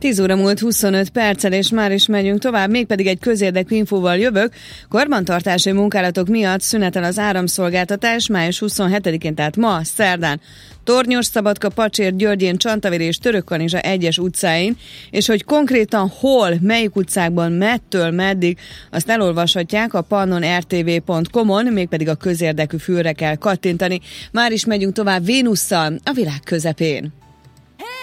10 óra múlt 25 perccel, és már is megyünk tovább, mégpedig egy közérdekű infóval jövök. Karbantartási munkálatok miatt szünetel az áramszolgáltatás május 27-én, tehát ma, szerdán. Tornyos, Szabadka, Pacsér, Györgyén, Csantavér és Törökkanizsa egyes utcáin, és hogy konkrétan hol, melyik utcákban, mettől meddig, azt elolvashatják a pannonrtv.com-on, mégpedig a közérdekű fülre kell kattintani. Már is megyünk tovább Vénusszal a világ közepén.